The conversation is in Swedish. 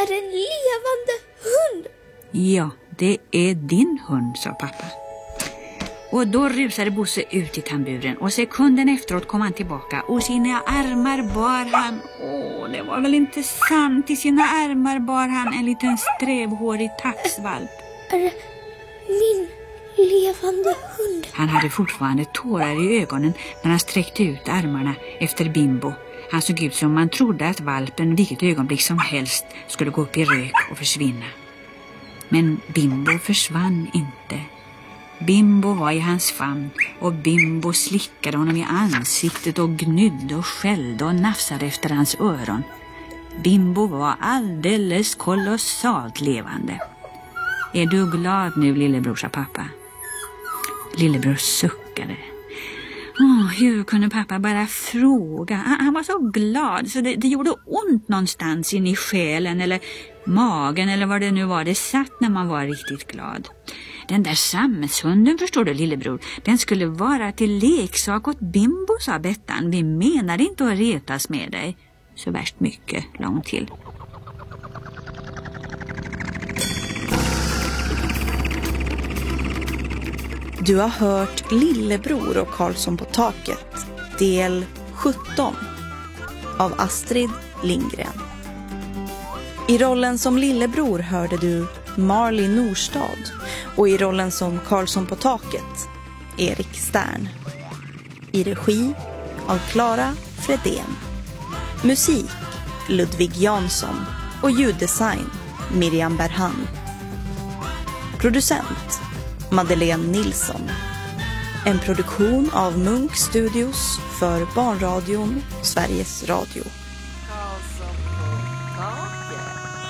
är en levande hund. Ja, det är din hund, sa pappa. Och då rusade Bosse ut i tamburen och sekunden efteråt kom han tillbaka och sina armar bar han. Det var väl inte sant. I sina armar bar han en liten strävhårig taxvalp. Är det min levande hund? Han hade fortfarande tårar i ögonen när han sträckte ut armarna efter Bimbo. Han såg ut som man trodde att valpen vilket ögonblick som helst skulle gå upp i rök och försvinna. Men Bimbo försvann inte. Bimbo var i hans famn och Bimbo slickade honom i ansiktet och gnydde och skällde och nafsade efter hans öron. Bimbo var alldeles kolossalt levande. Är du glad nu, lillebror, sa pappa? Lillebror suckade. Hur kunde pappa bara fråga? Han var så glad så det gjorde ont någonstans in i själen eller magen eller vad det nu var. Det satt när man var riktigt glad. Den där sammetshunden, förstår du, lillebror, den skulle vara till leksak åt Bimbo, sa Bettan. Vi menar inte att retas med dig. Så värst mycket, la hon till. Du har hört Lillebror och Karlsson på taket, del 17 av Astrid Lindgren. I rollen som Lillebror hörde du Marley Norstad och i rollen som Karlsson på taket Erik Stern. I regi av Clara Fredén. Musik Ludvig Jansson och ljuddesign Miriam Berhan. Producent Madeleine Nilsson. En produktion av Munk Studios för Barnradion, Sveriges Radio.